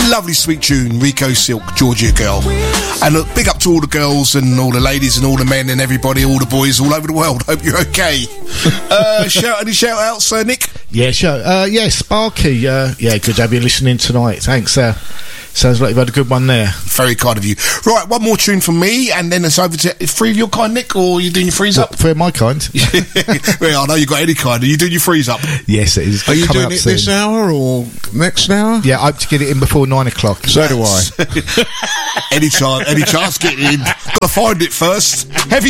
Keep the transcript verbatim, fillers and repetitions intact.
Lovely sweet tune, Rico Silk, Georgia Girl. And look, big up to all the girls and all the ladies and all the men and everybody, all the boys all over the world. Hope you're okay. uh, shout any shout outs, uh, Nick? Yeah, sure. Uh, yeah, Sparky. Uh, yeah, good to have you listening tonight. Thanks. Uh, sounds like you've had a good one there. Very kind of you. Right, one more tune from me, and then it's over to three of your kind, Nick, or are you doing your freeze up? For my kind. Well, I know you've got any kind. Are you doing your freeze up? Yes, it is. Are you Coming doing up it soon. this hour or next hour? Yeah, I hope to get it in before nine o'clock. So do I. Any chance, any chance, get it in. Got to find it first. Heavy